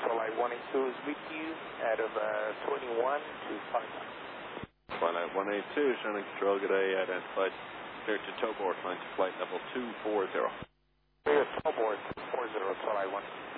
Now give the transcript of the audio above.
Flight 182 is with you out of 21 to 59. Flight 182, Shannon Control, good day, identified. Clear to tow board, climb to flight level 240. Clear to tow board 240, Flight 1.